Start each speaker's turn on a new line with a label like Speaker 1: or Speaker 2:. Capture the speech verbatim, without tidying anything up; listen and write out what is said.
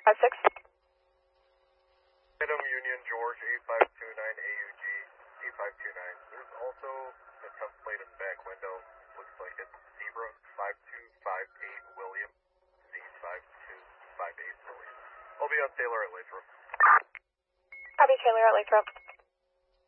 Speaker 1: five six.
Speaker 2: Item Union George eight five two nine A U G eight five two nine. There's also a tough plate in the back window. Looks like it's Zebra five two five eight William Z five two five eight William. I'll be on Taylor at Lathrop.
Speaker 1: Copy Taylor at Lathrop.